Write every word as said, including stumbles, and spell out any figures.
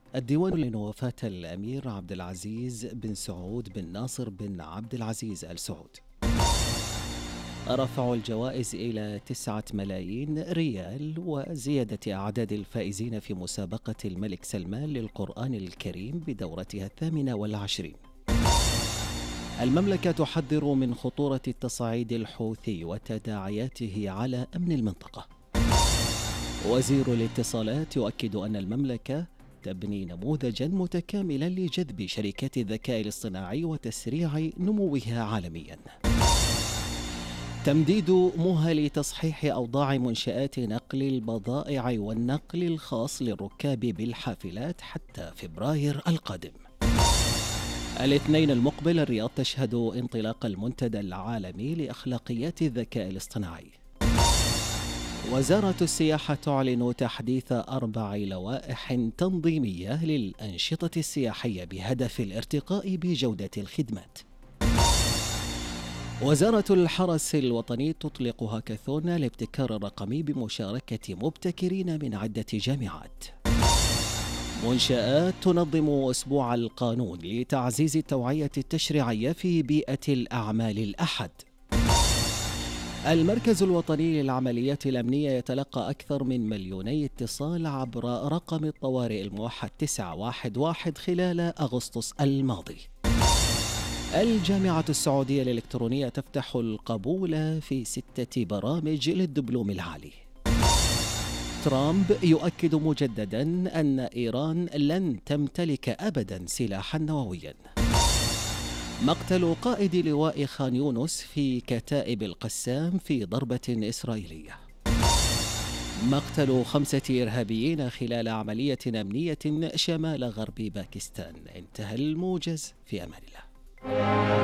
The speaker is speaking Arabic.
الديوان يعلن وفاة الأمير عبد العزيز بن سعود بن ناصر بن عبد العزيز آل سعود. رفع الجوائز إلى تسعة ملايين ريال، وزيادة أعداد الفائزين في مسابقة الملك سلمان للقرآن الكريم بدورتها الثامنة والعشرين. المملكة تحذر من خطورة التصعيد الحوثي وتداعياته على أمن المنطقة. وزير الاتصالات يؤكد أن المملكة تبني نموذجا متكاملا لجذب شركات الذكاء الاصطناعي وتسريع نموها عالميا. تمديد مهل تصحيح أوضاع منشآت نقل البضائع والنقل الخاص للركاب بالحافلات حتى فبراير القادم. الاثنين المقبل الرياض تشهد انطلاق المنتدى العالمي لأخلاقيات الذكاء الاصطناعي. وزارة السياحة تعلن تحديث أربع لوائح تنظيمية للأنشطة السياحية بهدف الارتقاء بجودة الخدمات. وزارة الحرس الوطني تطلق هاكاثون الابتكار الرقمي بمشاركة مبتكرين من عدة جامعات. منشآت تنظم أسبوع القانون لتعزيز التوعية التشريعية في بيئة الأعمال الأحد. المركز الوطني للعمليات الأمنية يتلقى أكثر من مليوني اتصال عبر رقم الطوارئ الموحد تسعة واحد واحد خلال أغسطس الماضي. الجامعة السعودية الإلكترونية تفتح القبول في ستة برامج للدبلوم العالي. ترامب يؤكد مجددا أن إيران لن تمتلك أبدا سلاحا نوويا. مقتل قائد لواء خان يونس في كتائب القسام في ضربة إسرائيلية. مقتل خمسة إرهابيين خلال عملية أمنية شمال غرب باكستان. انتهى الموجز، في أمان الله.